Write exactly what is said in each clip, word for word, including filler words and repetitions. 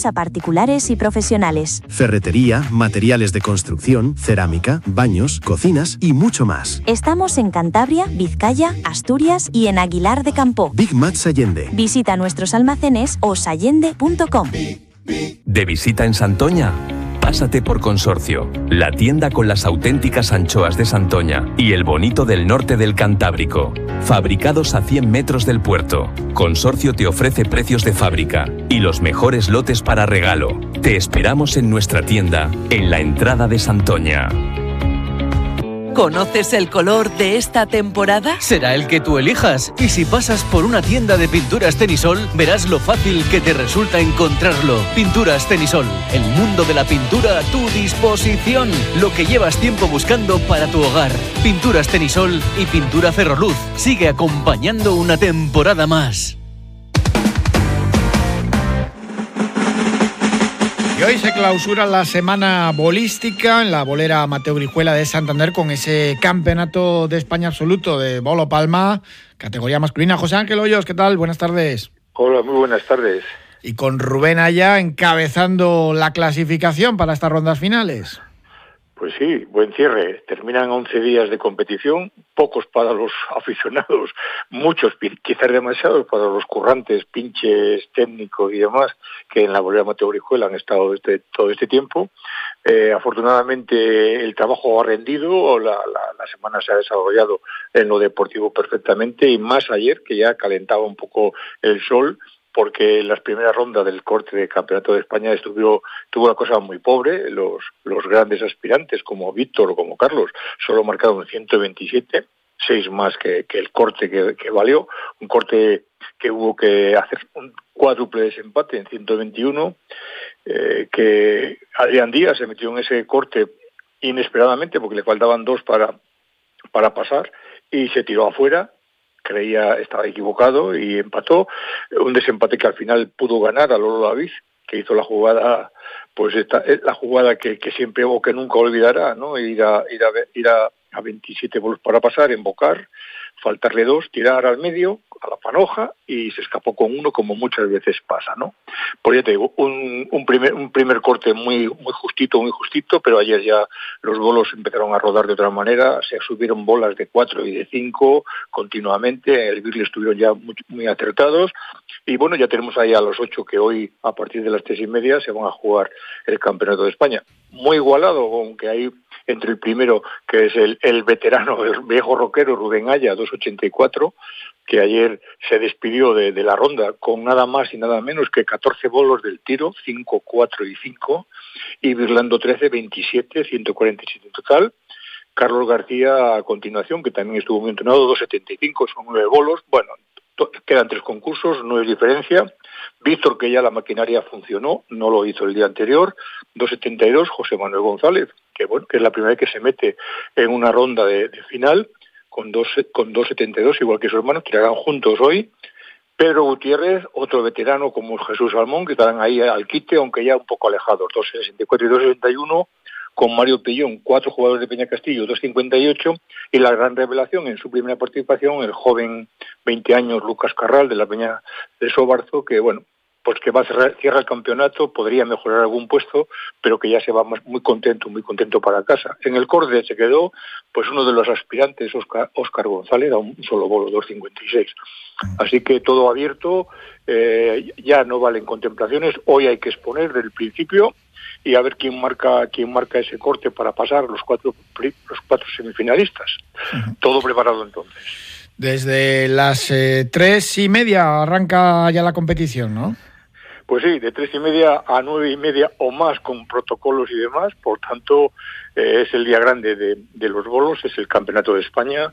a particulares y profesionales. Ferretería, materiales de construcción, cerámica, baños, cocinas y mucho más. Estamos en Cantabria, Vizcaya, Asturias y en Aguilar de Campoo. Big Mats Allende. Visita nuestros almacenes o sallende punto com. ¿De visita en Santoña? Pásate por Consorcio, la tienda con las auténticas anchoas de Santoña y el bonito del norte del Cantábrico. Fabricados a cien metros del puerto, Consorcio te ofrece precios de fábrica y los mejores lotes para regalo. Te esperamos en nuestra tienda, en la entrada de Santoña. ¿Conoces el color de esta temporada? Será el que tú elijas. Y si pasas por una tienda de pinturas Tenisol, verás lo fácil que te resulta encontrarlo. Pinturas Tenisol, el mundo de la pintura a tu disposición. Lo que llevas tiempo buscando para tu hogar. Pinturas Tenisol y Pintura Ferroluz. Sigue acompañando una temporada más. Y hoy se clausura la semana bolística en la bolera Mateo Grijuela de Santander con ese campeonato de España absoluto de bolo palma, categoría masculina. José Ángel Hoyos, ¿qué tal? Buenas tardes. Hola, muy buenas tardes. Y con Rubén Aya encabezando la clasificación para estas rondas finales. Pues sí, buen cierre. Terminan once días de competición, pocos para los aficionados, muchos, quizás demasiados para los currantes, pinches técnicos y demás, que en la bolera Mateo Grijuela han estado este, todo este tiempo. Eh, afortunadamente el trabajo ha rendido, la, la, la semana se ha desarrollado en lo deportivo perfectamente, y más ayer, que ya calentaba un poco el sol, porque en las primeras rondas del corte de Campeonato de España estuvo, tuvo la cosa muy pobre. Los, los grandes aspirantes, como Víctor o como Carlos, solo marcaron ciento veintisiete, seis más que, que el corte que, que valió. Un corte que hubo que hacer un cuádruple desempate en ciento veintiuno, eh, que Adrián Díaz se metió en ese corte inesperadamente, porque le faltaban dos para, para pasar, y se tiró afuera. Creía, estaba equivocado y empató. Un desempate que al final pudo ganar a Lolo David, que hizo la jugada, pues esta, la jugada que, que siempre o que nunca olvidará, ¿no? Ir a, ir a, ir a, a veintisiete bolos para pasar, embocar, faltarle dos, tirar al medio, a la panoja, y se escapó con uno, como muchas veces pasa, ¿no? Pues ya te digo, un, un primer un primer corte muy muy justito, muy justito, pero ayer ya los bolos empezaron a rodar de otra manera, se subieron bolas de cuatro y de cinco continuamente, el Birle estuvieron ya muy, muy acertados, y bueno, ya tenemos ahí a los ocho que hoy, a partir de las tres y media, se van a jugar el Campeonato de España. Muy igualado, aunque hay entre el primero, que es el, el veterano, el viejo roquero Rubén Aya, dos ochenta y cuatro, que ayer se despidió de, de la ronda con nada más y nada menos que catorce bolos del tiro, cinco, cuatro y cinco, y Birlando trece, veintisiete, ciento cuarenta y siete en total. Carlos García a continuación, que también estuvo muy entrenado, dos setenta y cinco, son nueve bolos. Bueno, to- quedan tres concursos, no es diferencia. Víctor, que ya la maquinaria funcionó, no lo hizo el día anterior, dos setenta y dos, José Manuel González, que bueno, que es la primera vez que se mete en una ronda de, de final, con dos con dos setenta y dos, igual que su hermano, tirarán juntos hoy. Pedro Gutiérrez, otro veterano como Jesús Salmón, que estarán ahí al quite, aunque ya un poco alejados, dos sesenta y cuatro y dos sesenta y uno, con Mario Pellón, cuatro jugadores de Peña Castillo, dos cincuenta y ocho, y la gran revelación en su primera participación, el joven veinte años Lucas Carral, de la Peña de Sobarzo, que bueno, pues que va a cerrar, cierra el campeonato, podría mejorar algún puesto, pero que ya se va más, muy contento, muy contento para casa. En el corde se quedó pues uno de los aspirantes, Oscar, Oscar González, a un solo bolo, dos cincuenta y seis. Así que todo abierto, eh, ya no valen contemplaciones, hoy hay que exponer del principio y a ver quién marca quién marca ese corte para pasar los cuatro los cuatro semifinalistas. Uh-huh. Todo preparado entonces. Desde las eh, tres y media arranca ya la competición, ¿no? Pues sí, de tres y media a nueve y media o más, con protocolos y demás. Por tanto, eh, es el día grande de, de los bolos, es el Campeonato de España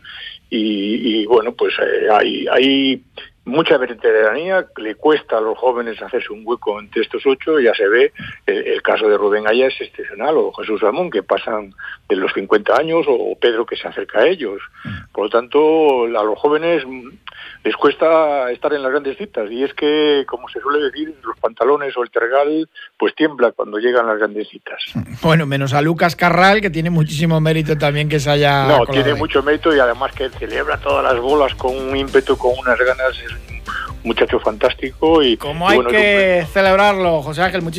y, y bueno, pues eh, hay, hay mucha veteranía, le cuesta a los jóvenes hacerse un hueco entre estos ocho. Ya se ve, el, el caso de Rubén Aya es excepcional, o Jesús Ramón, que pasan de los cincuenta años, o Pedro, que se acerca a ellos. Por lo tanto, a los jóvenes les cuesta estar en las grandes citas, y es que, como se suele decir, los pantalones o el tergal pues tiembla cuando llegan las grandes citas. Bueno, menos a Lucas Carral, que tiene muchísimo mérito también que se haya... No, tiene mucho mérito, y además que celebra todas las bolas con un ímpetu, con unas ganas. Es un muchacho fantástico y... Como hay y bueno, que celebrarlo, José Ángel, muchísimas